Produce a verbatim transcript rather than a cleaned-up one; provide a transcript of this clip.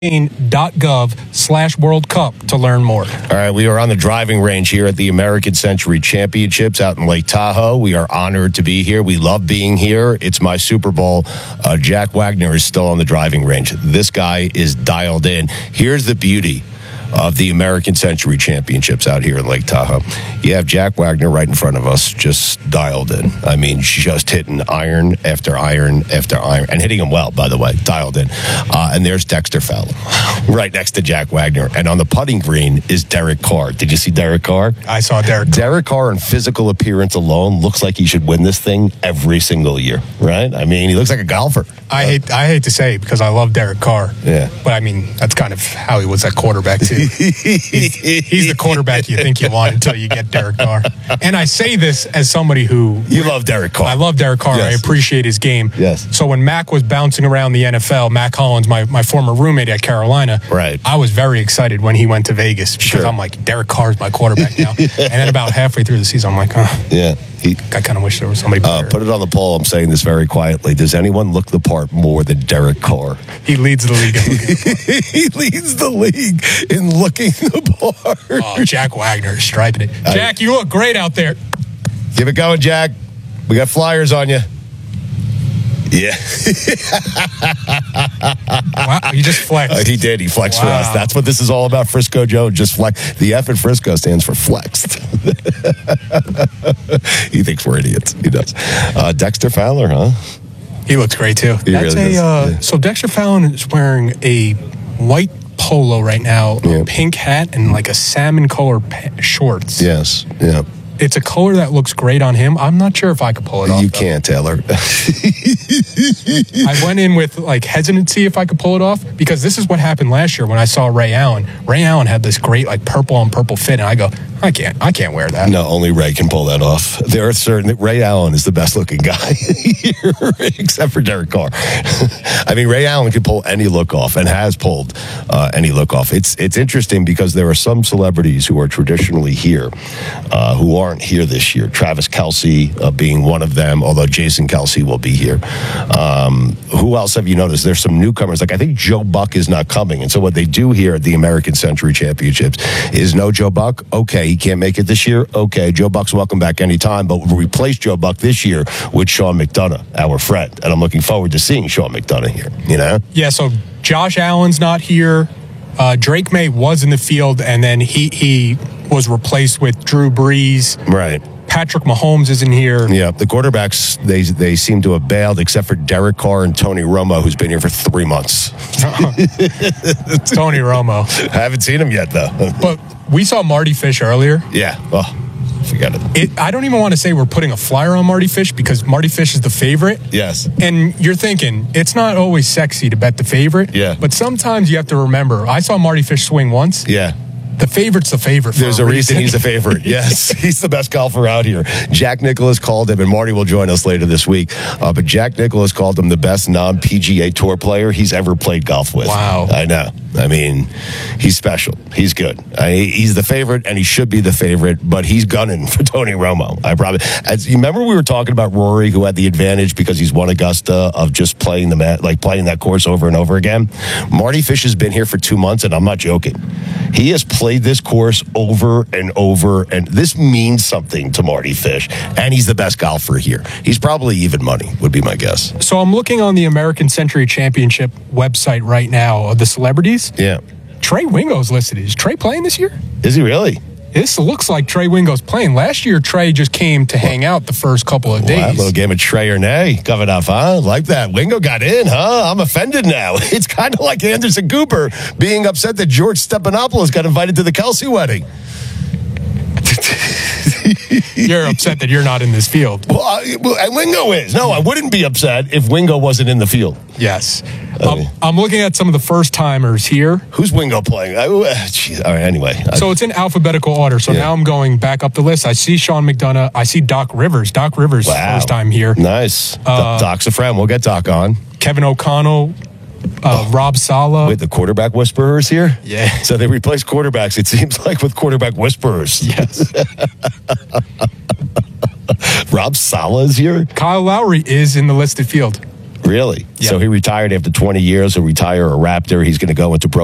dot gov slash World Cup to learn more. All right, we are on the driving range here at the American Century Championships out in Lake Tahoe. We are honored to be here. We love being here. It's my Super Bowl. Uh, Jack Wagner is still on the driving range. This guy is dialed in. Here's the beauty of the American Century Championships out here in Lake Tahoe. You have Jack Wagner right in front of us, just dialed in. I mean, just hitting iron after iron after iron, and hitting him well, by the way, dialed in. Uh, and there's Dexter Fowler right next to Jack Wagner. And on the putting green is Derek Carr. Did you see Derek Carr? I saw Derek Carr. Derek Carr in physical appearance alone looks like he should win this thing every single year, right? I mean, he looks like a golfer. I hate I hate to say it because I love Derek Carr. Yeah. But I mean, that's kind of how he was at quarterback, too. he's, he's the quarterback you think you want until you get Derek Carr. And I say this as somebody who... You love Derek Carr. I love Derek Carr. Yes. I appreciate his game. Yes. So when Mac was bouncing around the N F L, Mac Hollins, my, my former roommate at Carolina, right. I was very excited when he went to Vegas because Sure. I'm like, Derek Carr's my quarterback now. And then about halfway through the season, I'm like, oh, yeah. He, I kind of wish there was somebody better. Uh, put it on the poll. I'm saying this very quietly. Does anyone look the part more than Derek Carr? He leads the league in looking the He leads the league in looking the part. Oh, Jack Wagner is striping it. Jack, you look great out there. Keep it going, Jack. We got flyers on you. Yeah. Wow, you just flexed. Uh, he did. He flexed Wow. for us. That's what this is all about, Frisco Joe. Just flex. The F in Frisco stands for flexed. He thinks we're idiots. He does. Uh, Dexter Fowler, huh? He looks great, too. He That's really a, does. uh, Yeah. So Dexter Fallon is wearing a white polo right now, Yeah. a pink hat, and like a salmon color pa- shorts. Yes. Yeah. It's a color that looks great on him. I'm not sure if I could pull it off. You though. can't, Taylor. I went in with like hesitancy if I could pull it off because this is what happened last year when I saw Ray Allen. Ray Allen had this great like purple on purple fit, and I go, I can't, I can't wear that. No, only Ray can pull that off. There are certain Ray Allen is the best looking guy here, except for Derek Carr. I mean, Ray Allen can pull any look off and has pulled uh, any look off. It's it's interesting because there are some celebrities who are traditionally here uh, who aren't here this year. Travis Kelce uh, being one of them, although Jason Kelce will be here. Um, who else have you noticed? There's some newcomers. Like I think Joe Buck is not coming, and so what they do here at the American Century Championships is no Joe Buck. Okay, he can't make it this year. Okay, Joe Buck's welcome back anytime, but we'll replace Joe Buck this year with Sean McDonough, our friend, and I'm looking forward to seeing Sean McDonough here. You know? Yeah. So Josh Allen's not here. Uh, Drake May was in the field, and then he he was replaced with Drew Brees. Right. Patrick Mahomes isn't here. Yeah, the quarterbacks, they they seem to have bailed, except for Derek Carr and Tony Romo, who's been here for three months. Tony Romo. I haven't seen him yet, though. But we saw Marty Fish earlier. Yeah. Oh, forget it. It, I don't even want to say we're putting a flyer on Marty Fish because Marty Fish is the favorite. Yes. And you're thinking, it's not always sexy to bet the favorite. Yeah. But sometimes you have to remember, I saw Marty Fish swing once. Yeah. The favorite's the favorite. For There's a reason he's a favorite. Yes, he's the best golfer out here. Jack Nicklaus called him, and Marty will join us later this week. Uh, but Jack Nicklaus called him the best non-P G A Tour player he's ever played golf with. Wow. I know. I mean, he's special. He's good. I, he's the favorite, and he should be the favorite, but he's gunning for Tony Romo. I probably. As you remember, we were talking about Rory, who had the advantage because he's won Augusta of just playing the mat, like playing that course over and over again. Marty Fish has been here for two months, and I'm not joking. He has played this course over and over, and this means something to Marty Fish, and he's the best golfer here. He's probably even money, would be my guess. So I'm looking on the American Century Championship website right now of the celebrities. Yeah. Trey Wingo's listed. Is Trey playing this year? Is he really? This looks like Trey Wingo's playing. Last year, Trey just came to hang out the first couple of days. Wow, little game of Trey or nay coming up, huh? Like that. Wingo got in, huh? I'm offended now. It's kind of like Anderson Cooper being upset that George Stephanopoulos got invited to the Kelce wedding. You're upset that you're not in this field. Well, I, well, and Wingo is. No, I wouldn't be upset if Wingo wasn't in the field. Yes. Okay. Um, I'm looking at some of the first timers here. Who's Wingo playing? I, uh, geez, all right, anyway. So it's in alphabetical order. So Yeah. now I'm going back up the list. I see Sean McDonough. I see Doc Rivers. Doc Rivers, Wow. first time here. Nice. Uh, Doc's a friend. We'll get Doc on. Kevin O'Connell, uh, Rob Saleh. Wait, the quarterback whisperers here? Yeah. So they replace quarterbacks, it seems like, with quarterback whisperers. Yes. Rob Saleh is here? Kyle Lowry is in the listed field. Really? Yep. So he retired after twenty years. He'll retire a Raptor. He's going to go into pro